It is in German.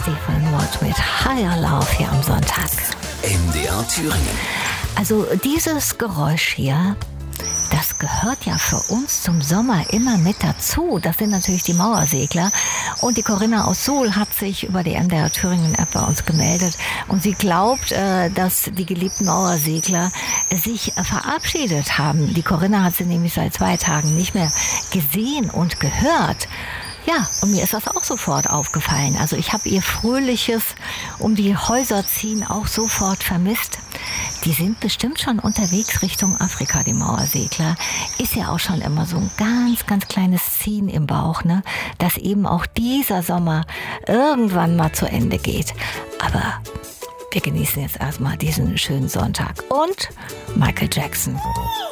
Stephen Watt mit Higher Love hier am Sonntag. MDR Thüringen. Also dieses Geräusch hier, das gehört ja für uns zum Sommer immer mit dazu. Das sind natürlich die Mauersegler. Und die Corinna aus Suhl hat sich über die MDR Thüringen App bei uns gemeldet. Und sie glaubt, dass die geliebten Mauersegler sich verabschiedet haben. Die Corinna hat sie nämlich seit 2 Tagen nicht mehr gesehen und gehört. Ja, und mir ist das auch sofort aufgefallen. Also ich habe ihr fröhliches um die Häuser ziehen auch sofort vermisst. Die sind bestimmt schon unterwegs Richtung Afrika, die Mauersegler. Ist ja auch schon immer so ein ganz, ganz kleines Ziehen im Bauch, ne? Dass eben auch dieser Sommer irgendwann mal zu Ende geht. Aber wir genießen jetzt erstmal diesen schönen Sonntag. Und Michael Jackson.